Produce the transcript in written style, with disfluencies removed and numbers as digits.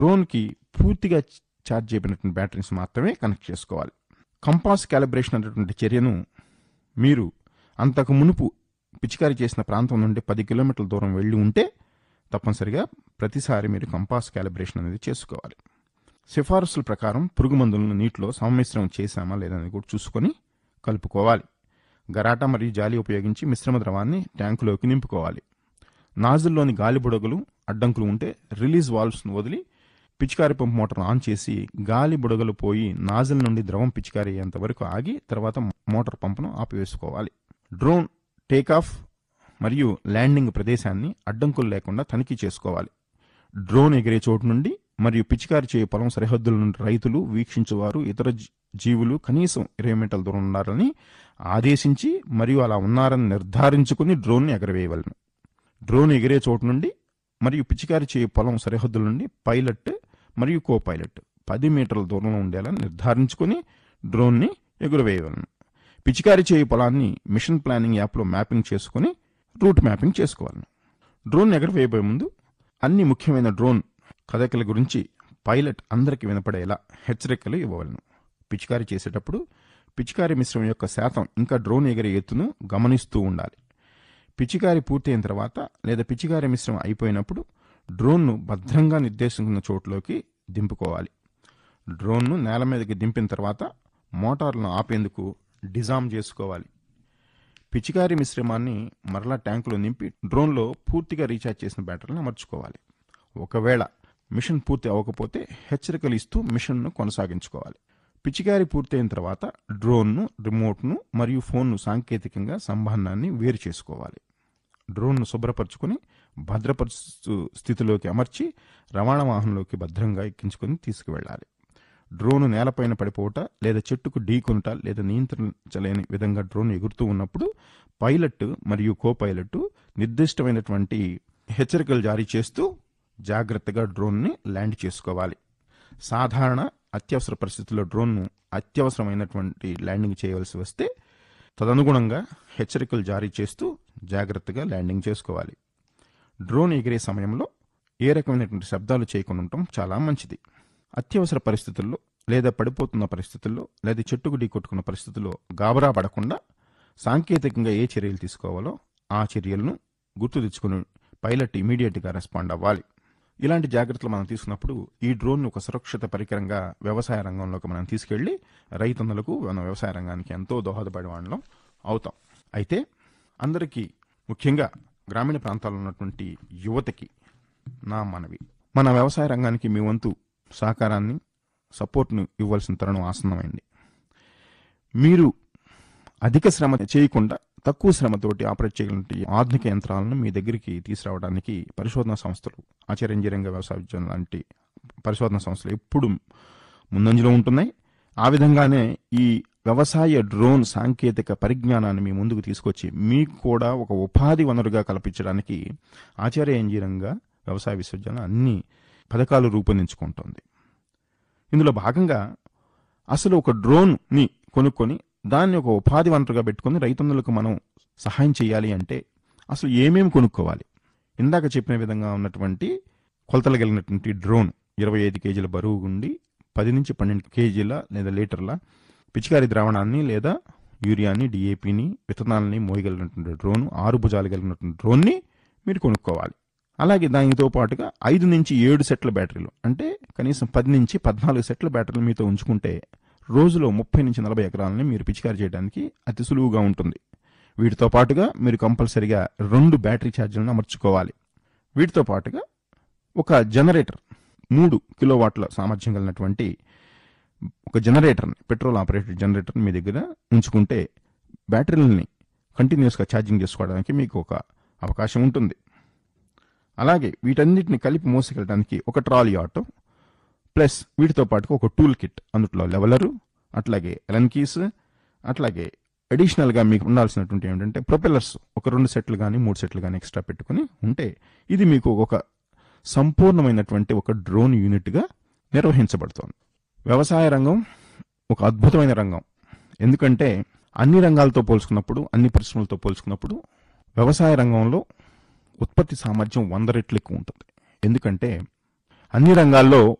డ్రోన్కి పూర్తిగా ఛార్జ్ చేయబడినటువంటి బ్యాటరీస్ మాత్రమే కనెక్ట్ చేసుకోవాలి. కంపాస్ క్యాలిబ్రేషన్ అనేటువంటి చర్యను మీరు అంతకు మునుపు పిచికారీ చేసిన ప్రాంతం నుండి 10 కిలోమీటర్ల దూరం వెళ్ళి ఉంటే తప్పనిసరిగా ప్రతిసారి మీరు కంపాస్ క్యాలిబ్రేషన్ అనేది చేసుకోవాలి. సిఫారసుల ప్రకారం పురుగు మందులను నీటిలో సమ్మిశ్రం చేశామా లేదని కూడా చూసుకొని కలుపుకోవాలి. గరాటా మరియు జాలి ఉపయోగించి మిశ్రమ ద్రవాన్ని ట్యాంకులోకి నింపుకోవాలి. నాజిల్లోని గాలి బుడగలు అడ్డంకులు ఉంటే రిలీజ్ వాల్వ్స్ను వదిలి పిచికారి పంపు మోటార్ ఆన్ చేసి గాలి బుడగలు పోయి నాజిల్ నుండి ద్రవం పిచికారి అయ్యేంత వరకు ఆగి తర్వాత మోటార్ పంపును ఆపివేసుకోవాలి. డ్రోన్ టేకాఫ్ మరియు ల్యాండింగ్ ప్రదేశాన్ని అడ్డంకులు లేకుండా తనిఖీ చేసుకోవాలి. డ్రోన్ ఎగిరే చోటు నుండి మరియు పిచికారి చేయే పొలం సరిహద్దుల నుండి రైతులు, వీక్షించేవారు, ఇతర జీవులు కనీసం 20 మీటర్ల దూరం ఉన్నారని ఆదేశించి మరియు అలా ఉన్నారని నిర్ధారించుకుని డ్రోన్ను ఎగరవేయవలను. డ్రోన్ ఎగిరే చోటు నుండి మరియు పిచికారి చేయే పొలం సరిహద్దుల నుండి పైలట్ మరియు కో పైలట్ 10 మీటర్ల దూరంలో ఉండేలా నిర్ధారించుకుని డ్రోన్ని ఎగురవేయవలను. పిచికారి చేయే పొలాన్ని మిషన్ ప్లానింగ్ యాప్లో మ్యాపింగ్ చేసుకుని రూట్ మ్యాపింగ్ చేసుకోవాలను. డ్రోన్ ఎగరవేయబోయే ముందు అన్ని ముఖ్యమైన డ్రోన్ కదలికల గురించి పైలట్ అందరికీ వినపడేలా హెచ్చరికలు ఇవ్వవలను. పిచికారి చేసేటప్పుడు పిచికారి మిశ్రమం యొక్క శాతం ఇంకా డ్రోన్ ఎగిరే ఎత్తును గమనిస్తూ ఉండాలి. పిచికారి పూర్తయిన తర్వాత లేదా పిచికారి మిశ్రమం అయిపోయినప్పుడు డ్రోన్ను భద్రంగా నిర్దేశించిన చోట్లోకి దింపుకోవాలి. డ్రోన్ను నేల మీదకి దింపిన తర్వాత మోటార్లను ఆపేందుకు డిజామ్ చేసుకోవాలి. పిచికారి మిశ్రమాన్ని మరలా ట్యాంకులో నింపి డ్రోన్లో పూర్తిగా రీఛార్జ్ చేసిన బ్యాటరీలను అమర్చుకోవాలి. ఒకవేళ మిషన్ పూర్తి అవ్వకపోతే హెచ్చరికలు ఇస్తూ మిషన్ను కొనసాగించుకోవాలి. పిచికారి పూర్తయిన తర్వాత డ్రోన్ను, రిమోట్ను మరియు ఫోన్ను సాంకేతికంగా సంబంధాన్ని వేరు చేసుకోవాలి. డ్రోన్ను శుభ్రపరచుకుని భద్రపరుచు స్థితిలోకి అమర్చి రవాణా వాహనంలోకి భద్రంగా ఎక్కించుకుని తీసుకువెళ్ళాలి. డ్రోను నేలపైన పడిపోవట లేదా చెట్టుకు ఢీకొనుట లేదా నియంత్రించలేని విధంగా డ్రోన్ ఎగురుతూ ఉన్నప్పుడు పైలట్ మరియు కో పైలట్ నిర్దిష్టమైనటువంటి హెచ్చరికలు జారీ చేస్తూ జాగ్రత్తగా డ్రోన్ని ల్యాండ్ చేసుకోవాలి. సాధారణ అత్యవసర పరిస్థితుల్లో డ్రోన్ను అత్యవసరమైనటువంటి ల్యాండింగ్ చేయవలసి వస్తే తదనుగుణంగా హెచ్చరికలు జారీ చేస్తూ జాగ్రత్తగా ల్యాండింగ్ చేసుకోవాలి. డ్రోన్ ఎగిరే సమయంలో ఏ రకమైనటువంటి శబ్దాలు చేయకుండా ఉండటం చాలా మంచిది. అత్యవసర పరిస్థితుల్లో లేదా పడిపోతున్న పరిస్థితుల్లో లేదా చెట్టుకు ఢీకొట్టుకున్న పరిస్థితుల్లో గాబరా పడకుండా సాంకేతికంగా ఏ చర్యలు తీసుకోవాలో ఆ చర్యలను గుర్తు తెచ్చుకుని పైలట్ ఇమీడియట్గా రెస్పాండ్ అవ్వాలి. ఇలాంటి జాగ్రత్తలు మనం తీసుకున్నప్పుడు ఈ డ్రోన్ ఒక సురక్షిత పరికరంగా వ్యవసాయ రంగంలోకి మనం తీసుకెళ్లి రైతన్నులకు మన వ్యవసాయ రంగానికి ఎంతో దోహదపడే వాళ్ళం అవుతాం. అయితే అందరికీ, ముఖ్యంగా గ్రామీణ ప్రాంతాల్లో ఉన్నటువంటి యువతకి నా మనవి, మన వ్యవసాయ రంగానికి మీ వంతు సహకారాన్ని, సపోర్ట్ను ఇవ్వాల్సిన తరుణం ఆసన్నమైంది. మీరు అధిక శ్రమ చేయకుండా తక్కువ శ్రమతోటి ఆపరేట్ చేయగలిగిన ఆధునిక యంత్రాలను మీ దగ్గరికి తీసుకురావడానికి పరిశోధనా సంస్థలు, ఆచార్య ఇంజనీరింగ్ వ్యవసాయ విజ్ఞానం లాంటి పరిశోధనా సంస్థలు ఎప్పుడు ముందంజలో ఉంటున్నాయి. ఆ విధంగానే ఈ వ్యవసాయ డ్రోన్ సాంకేతిక పరిజ్ఞానాన్ని మీ ముందుకు తీసుకొచ్చి మీకు కూడా ఒక ఉపాధి వనరుగా కల్పించడానికి ఆచార్య ఇంజనీరింగ్ వ్యవసాయ విశ్వవిద్యాలయం అన్ని పథకాలు రూపొందించుకుంటోంది. ఇందులో భాగంగా అసలు ఒక డ్రోన్ని కొనుక్కొని దాన్ని ఒక ఉపాధి వనరుగా పెట్టుకుని రైతన్నులకు మనం సహాయం చేయాలి అంటే అసలు ఏమేమి కొనుక్కోవాలి? ఇందాక చెప్పిన విధంగా ఉన్నటువంటి కొలతలు కలిగినటువంటి డ్రోన్ 25 కేజీల బరువు ఉండి 10 నుంచి 12 కేజీల లేదా లీటర్ల పిచికారి ద్రావణాన్ని లేదా యూరియాని, డిఏపిని, విత్తనాలని మోయగలిగినటువంటి డ్రోన్, 6 భుజాలు కలిగినటువంటి డ్రోన్ని మీరు కొనుక్కోవాలి. అలాగే దానితో పాటుగా 5 నుంచి 7 సెట్ల బ్యాటరీలు, అంటే కనీసం 10 నుంచి 14 సెట్ల బ్యాటరీలు మీతో ఉంచుకుంటే రోజులో 30 నుంచి 40 ఎకరాలని మీరు పిచికారి చేయడానికి అతి సులువుగా ఉంటుంది. వీటితో పాటుగా మీరు కంపల్సరిగా 2 బ్యాటరీ ఛార్జీలను అమర్చుకోవాలి. వీటితో పాటుగా ఒక జనరేటర్, 3 కిలోవాట్ల సామర్థ్యం కలిగినటువంటి ఒక జనరేటర్ని, పెట్రోల్ ఆపరేటెడ్ జనరేటర్ని మీ దగ్గర ఉంచుకుంటే బ్యాటరీలని కంటిన్యూస్గా ఛార్జింగ్ చేసుకోవడానికి మీకు ఒక అవకాశం ఉంటుంది. అలాగే వీటన్నిటిని కలిపి మోసుకెళ్ళడానికి ఒక ట్రాలీ ఆటో, ప్లస్ వీటితో పాటుగా ఒక టూల్ కిట్, అందులో లెవలరు, అట్లాగే ఎలన్ కీస్, అట్లాగే అడిషనల్గా మీకు ఉండాల్సినటువంటి ఏంటంటే ప్రొపెల్లర్స్ ఒక 2 సెట్లు కానీ 3 సెట్లు కానీ ఎక్స్ట్రా పెట్టుకుని ఉంటే ఇది మీకు ఒక సంపూర్ణమైనటువంటి ఒక డ్రోన్ యూనిట్గా నిర్వహించబడుతోంది. వ్యవసాయ రంగం ఒక అద్భుతమైన రంగం. ఎందుకంటే అన్ని రంగాలతో పోల్చుకున్నప్పుడు, అన్ని పరిశ్రమలతో పోల్చుకున్నప్పుడు వ్యవసాయ రంగంలో ఉత్పత్తి సామర్థ్యం 100 రెట్లు ఎక్కువ ఉంటుంది. ఎందుకంటే అన్ని రంగాల్లో